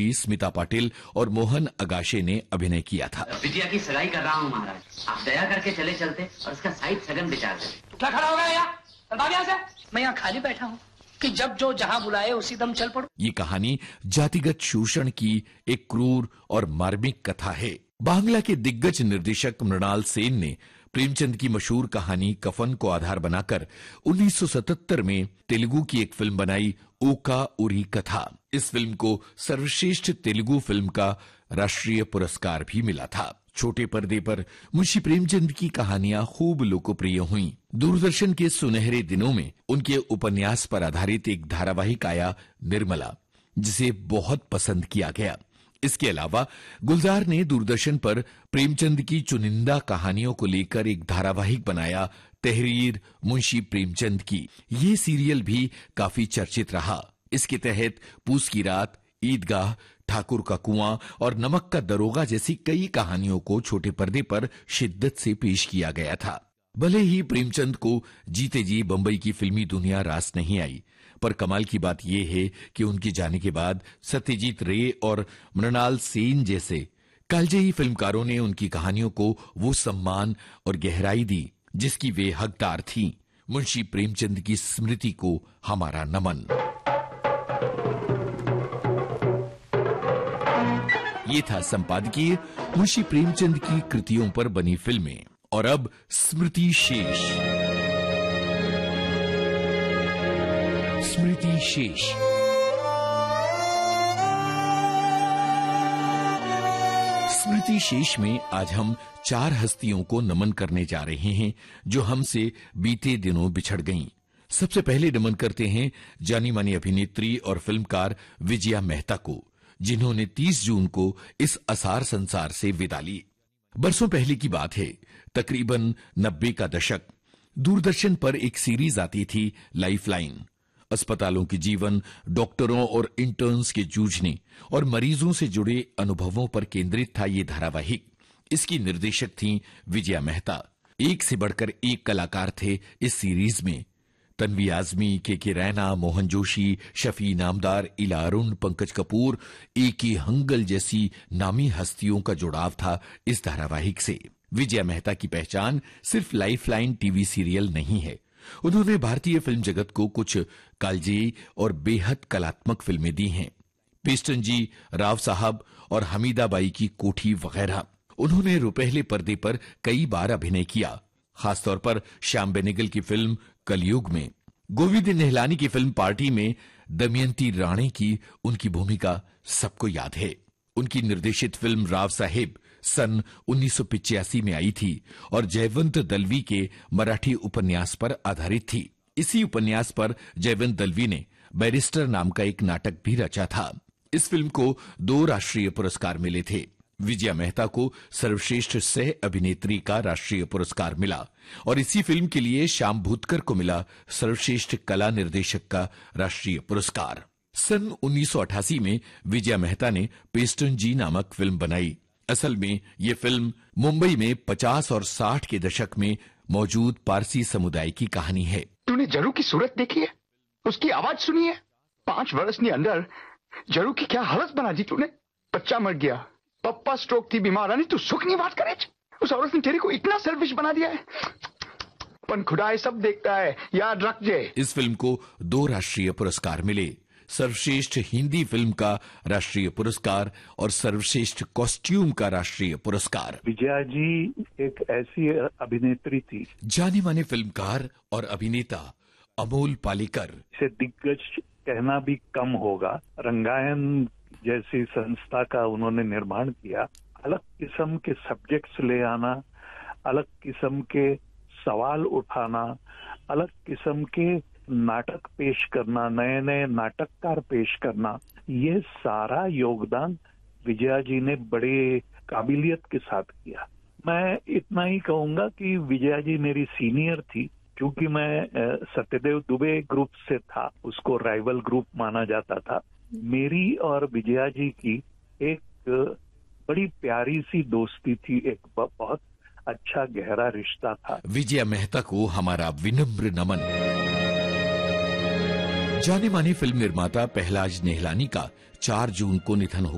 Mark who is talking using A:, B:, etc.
A: स्मिता पाटिल और मोहन अगाशे ने अभिनय किया था।
B: बिटिया की सगाई कर रहा हूँ महाराज, आप दया करके चले चलते और उसका साइड सगन विचार करें।
C: क्या खड़ा हो गया यहाँ से? मैं यहाँ खाली बैठा हूँ कि जब जो जहाँ बुलाए उसी दम चल पड़ो।
A: ये कहानी जातिगत शोषण की एक क्रूर और मार्मिक कथा है। बांग्ला के दिग्गज निर्देशक मृणाल सेन ने प्रेमचंद की मशहूर कहानी कफन को आधार बनाकर 1977 में तेलुगु की एक फिल्म बनाई, ओका उरी कथा। इस फिल्म को सर्वश्रेष्ठ तेलुगु फिल्म का राष्ट्रीय पुरस्कार भी मिला था। छोटे पर्दे पर मुंशी प्रेमचंद की कहानियां खूब लोकप्रिय हुईं। दूरदर्शन के सुनहरे दिनों में उनके उपन्यास पर आधारित एक धारावाहिक आया, निर्मला, जिसे बहुत पसंद किया गया। इसके अलावा गुलजार ने दूरदर्शन पर प्रेमचंद की चुनिंदा कहानियों को लेकर एक धारावाहिक बनाया, तहरीर मुंशी प्रेमचंद की। ये सीरियल भी काफी चर्चित रहा। इसके तहत पूस की रात, ईदगाह, ठाकुर का कुआं और नमक का दरोगा जैसी कई कहानियों को छोटे पर्दे पर शिद्दत से पेश किया गया था। भले ही प्रेमचंद को जीते जी बंबई की फिल्मी दुनिया रास नहीं आई, पर कमाल की बात यह है कि उनके जाने के बाद सत्यजीत रे और मृणाल सेन जैसे कालजयी फिल्मकारों ने उनकी कहानियों को वो सम्मान और गहराई दी जिसकी वे हकदार थीं। मुंशी प्रेमचंद की स्मृति को हमारा नमन। ये था संपादकीय मुंशी प्रेमचंद की कृतियों पर बनी फिल्में। और अब स्मृति शेष। स्मृति शेष। स्मृति शेष में आज हम 4 हस्तियों को नमन करने जा रहे हैं जो हमसे बीते दिनों बिछड़ गईं। सबसे पहले नमन करते हैं जानी मानी अभिनेत्री और फिल्मकार विजया मेहता को, जिन्होंने 30 जून को इस असार संसार से विदा ली। बरसों पहले की बात है, तकरीबन 90 का दशक। दूरदर्शन पर एक सीरीज आती थी, लाइफलाइन। अस्पतालों के जीवन, डॉक्टरों और इंटर्न्स के जूझने और मरीजों से जुड़े अनुभवों पर केंद्रित था ये धारावाहिक। इसकी निर्देशक थीं विजया मेहता। एक से बढ़कर एक कलाकार थे इस सीरीज में। तन्वी आजमी, के रैना, मोहन जोशी, शफी नामदार, इला अरुण, पंकज कपूर, ए.के. हंगल जैसी नामी हस्तियों का जुड़ाव था इस धारावाहिक से। विजया मेहता की पहचान सिर्फ लाइफलाइन टीवी सीरियल नहीं है। उन्होंने भारतीय फिल्म जगत को कुछ कालजयी और बेहद कलात्मक फिल्में दी हैं। पेस्टन जी, राव साहब और हमीदाबाई की कोठी वगैरह। उन्होंने रुपहले पर्दे पर कई बार अभिनय किया, खासतौर पर श्याम बेनेगल की फिल्म कलयुग में। गोविंद निहलानी की फिल्म पार्टी में दमयंती राणे की उनकी भूमिका सबको याद है। उनकी निर्देशित फिल्म राव साहेब सन 1985 में आई थी और जयवंत दलवी के मराठी उपन्यास पर आधारित थी। इसी उपन्यास पर जयवंत दलवी ने बैरिस्टर नाम का एक नाटक भी रचा था। इस फिल्म को 2 राष्ट्रीय पुरस्कार मिले थे। विजया मेहता को सर्वश्रेष्ठ सह अभिनेत्री का राष्ट्रीय पुरस्कार मिला और इसी फिल्म के लिए श्याम भूतकर को मिला सर्वश्रेष्ठ कला निर्देशक का राष्ट्रीय पुरस्कार। सन 1988 में विजया मेहता ने पेस्टन जी नामक फिल्म बनाई। असल में ये फिल्म मुंबई में 50 और 60 के दशक में मौजूद पारसी समुदाय की कहानी है।
D: तूने जरू की सूरत देखी है? उसकी आवाज सुनी है? 5 वर्ष के अंदर जरू की क्या हालत बना दी तूने? बच्चा मर गया, पप्पा स्ट्रोक थी, बीमार नहीं, तू सुख नहीं बात करे। उस औरत ने तेरे को इतना सेल्फिश बना दिया है। पन खुदा सब देखता है, याद रख जे।
A: इस फिल्म को 2 राष्ट्रीय पुरस्कार मिले, सर्वश्रेष्ठ हिंदी फिल्म का राष्ट्रीय पुरस्कार और सर्वश्रेष्ठ कॉस्ट्यूम का राष्ट्रीय पुरस्कार।
E: विजया जी एक ऐसी अभिनेत्री थी,
A: जाने माने फिल्मकार और अभिनेता अमोल पालेकर।
E: इसे दिग्गज कहना भी कम होगा। रंगायन जैसी संस्था का उन्होंने निर्माण किया। अलग किस्म के सब्जेक्ट्स ले आना, अलग किस्म के सवाल उठाना, अलग किस्म के नाटक पेश करना, नए नए नाटककार पेश करना, ये सारा योगदान विजया जी ने बड़े काबिलियत के साथ किया। मैं इतना ही कहूंगा कि विजया जी मेरी सीनियर थी, क्योंकि मैं सत्यदेव दुबे ग्रुप से था, उसको राइवल ग्रुप माना जाता था। मेरी और विजया जी की एक बड़ी प्यारी सी दोस्ती थी, एक बहुत अच्छा गहरा रिश्ता था।
A: विजया मेहता को हमारा विनम्र नमन। जाने माने फिल्म निर्माता पहलाज नेहलानी का 4 जून को निधन हो